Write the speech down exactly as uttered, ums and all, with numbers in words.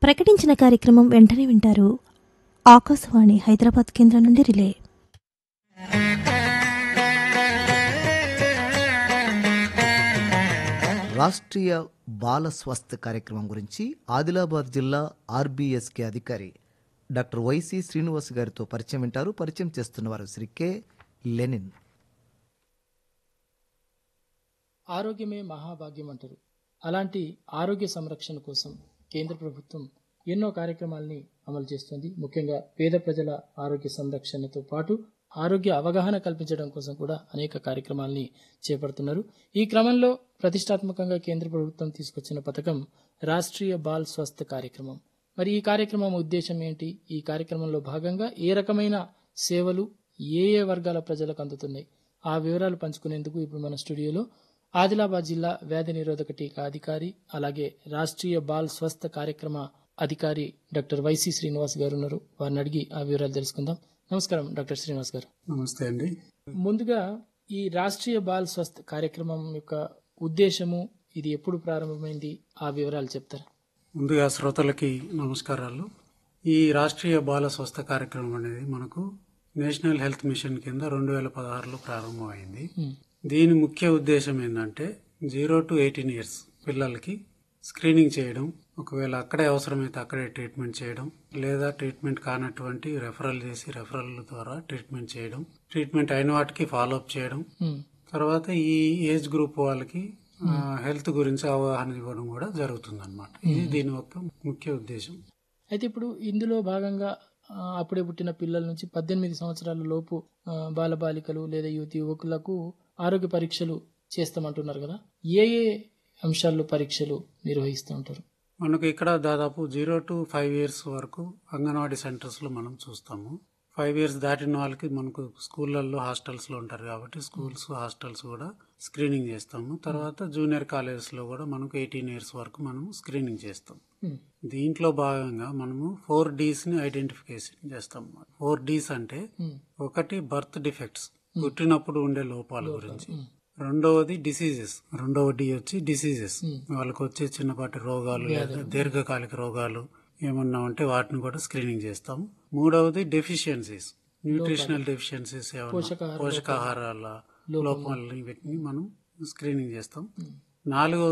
ప్రకటించిన కార్యక్రమం వెంటనే వింటారు. ఆకాశవాణి హైదరాబాద్ కేంద్రం నుండి రిలే. రాష్ట్రీయ బాల స్వాస్థ్య కార్యక్రమం గురించి ఆదిలాబాద్ జిల్లా ఆర్బీఎస్కే అధికారి డాక్టర్ వైసి శ్రీనివాస్ గారితో పరిచయం వింటారు. పరిచయం చేస్తున్నవారు శ్రీ కె లెనిన్. ఆరోగ్యమే మహాభాగ్యం అంటారు. అలాంటి ఆరోగ్య సంరక్షణ కోసం కేంద్ర ప్రభుత్వం ఎన్నో కార్యక్రమాలని అమలు చేస్తుంది. ముఖ్యంగా పేద ప్రజల ఆరోగ్య సంరక్షణతో పాటు ఆరోగ్య అవగాహన కల్పించడం కోసం కూడా అనేక కార్యక్రమాలని చేపడుతున్నారు. ఈ క్రమంలో ప్రతిష్టాత్మకంగా కేంద్ర ప్రభుత్వం తీసుకొచ్చిన పథకం రాష్ట్రీయ బాల్ స్వాస్థ్య కార్యక్రమం. మరి ఈ కార్యక్రమం ఉద్దేశం ఏంటి? ఈ కార్యక్రమంలో భాగంగా ఏ రకమైన సేవలు ఏ ఏ వర్గాల ప్రజలకు అందుతున్నాయి, ఆ వివరాలు పంచుకునేందుకు ఇప్పుడు మన స్టూడియోలో ఆదిలాబాద్ జిల్లా వ్యాధి నిరోధక టీకా అధికారి, అలాగే రాష్ట్రీయ బాల్ స్వస్థ కార్యక్రమ అధికారి డాక్టర్ వైసి శ్రీనివాస్ గారు ఉన్నారు. వారిని అడిగి ఆ వివరాలు తెలుసుకుందాం. నమస్కారం డాక్టర్ శ్రీనివాస్ గారు. నమస్తే అండి. ముందుగా ఈ రాష్ట్రీయ బాల్ స్వస్థ కార్యక్రమం యొక్క ఉద్దేశము, ఇది ఎప్పుడు ప్రారంభమైంది, ఆ వివరాలు చెప్తారా? ముందుగా శ్రోతలకి నమస్కారాలు. ఈ రాష్ట్రీయ బాల స్వస్థ కార్యక్రమం అనేది మనకు నేషనల్ హెల్త్ మిషన్ కింద రెండు వేల పదహారులో ప్రారంభమైంది. దీని ముఖ్య ఉద్దేశం ఏంటంటే జీరో టు ఎయిటీన్ ఇయర్స్ పిల్లలకి స్క్రీనింగ్ చేయడం, ఒకవేళ అక్కడే అవసరమైతే అక్కడే ట్రీట్మెంట్ చేయడం, లేదా ట్రీట్మెంట్ కానటువంటి రెఫరల్ చేసి రెఫరల్ ద్వారా ట్రీట్మెంట్ చేయడం, ట్రీట్మెంట్ అయిన వాటికి ఫాలోఅప్ చేయడం, తర్వాత ఈ ఏజ్ గ్రూప్ వాళ్ళకి హెల్త్ గురించి అవగాహన ఇవ్వడం కూడా జరుగుతుంది అన్నమాట. ఇది దీని యొక్క ముఖ్య ఉద్దేశం. అయితే ఇప్పుడు ఇందులో భాగంగా అప్పుడే పుట్టిన పిల్లల నుంచి పద్దెనిమిది సంవత్సరాల లోపు బాలబాలికలు లేదా యువతి యువకులకు ఆరోగ్య పరీక్షలు చేస్తామంటున్నారు కదా, ఏ ఏ అంశాల్లో పరీక్షలు నిర్వహిస్తూ ఉంటారు? మనకు ఇక్కడ దాదాపు జీరో టు ఫైవ్ ఇయర్స్ వరకు అంగన్వాడీ సెంటర్స్ లో మనం చూస్తాము. ఫైవ్ ఇయర్స్ దాటిన వాళ్ళకి మనకు స్కూళ్ళల్లో హాస్టల్స్ లో ఉంటారు కాబట్టి స్కూల్స్ హాస్టల్స్ కూడా స్క్రీనింగ్ చేస్తాము. తర్వాత జూనియర్ కాలేజెస్ లో కూడా మనకు ఎయిటీన్ ఇయర్స్ వరకు మనం స్క్రీనింగ్ చేస్తాం. దీంట్లో భాగంగా మనము ఫోర్ డీస్ ని ఐడెంటిఫికేషన్ చేస్తాం. ఫోర్ డీస్ అంటే ఒకటి బర్త్ డిఫెక్ట్స్, పుట్టినప్పుడు ఉండే లోపాల గురించి. రెండవది డిసీజెస్, రెండవ డి వచ్చి డిసీజెస్, వాళ్ళకి వచ్చే చిన్నపాటి రోగాలు లేదా దీర్ఘకాలిక రోగాలు ఏమన్నా ఉంటే వాటిని కూడా స్క్రీనింగ్ చేస్తాం. మూడవది డెఫిషియన్సీస్, న్యూట్రిషనల్ డెఫిషియన్సీస్, పోషకాహారాల లోపాలని వీటిని మనం స్క్రీనింగ్ చేస్తాం. నాలుగవ